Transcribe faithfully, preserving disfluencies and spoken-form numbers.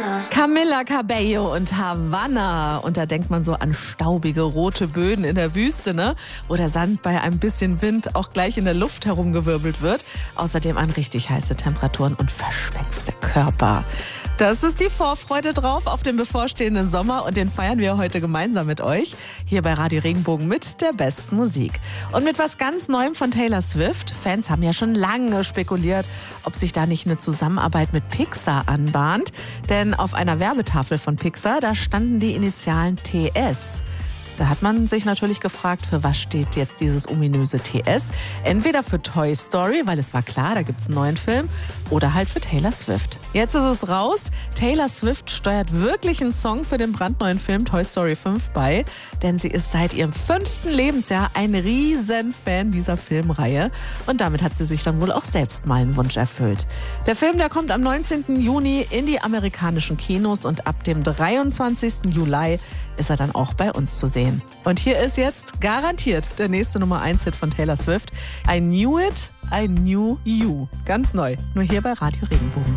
Camila Cabello und Havanna. Und da denkt man so an staubige rote Böden in der Wüste, ne? Wo der Sand bei ein bisschen Wind auch gleich in der Luft herumgewirbelt wird. Außerdem an richtig heiße Temperaturen und verschwitzte Körper. Das ist die Vorfreude drauf auf den bevorstehenden Sommer und den feiern wir heute gemeinsam mit euch. Hier bei Radio Regenbogen mit der besten Musik. Und mit was ganz Neuem von Taylor Swift. Fans haben ja schon lange spekuliert, ob sich da nicht eine Zusammenarbeit mit Pixar anbahnt. Denn auf einer Werbetafel von Pixar, da standen die Initialen T S. Da hat man sich natürlich gefragt, für was steht jetzt dieses ominöse T S? Entweder für Toy Story, weil es war klar, da gibt es einen neuen Film, oder halt für Taylor Swift. Jetzt ist es raus. Taylor Swift steuert wirklich einen Song für den brandneuen Film Toy Story fünf bei, denn sie ist seit ihrem fünften Lebensjahr ein Riesenfan dieser Filmreihe. Und damit hat sie sich dann wohl auch selbst mal einen Wunsch erfüllt. Der Film, der kommt am neunzehnten Juni in die amerikanischen Kinos und ab dem dreiundzwanzigsten Juli ist er dann auch bei uns zu sehen. Und hier ist jetzt garantiert der nächste Nummer eins Hit von Taylor Swift. I Knew It, I Knew You. Ganz neu, nur hier bei Radio Regenbogen.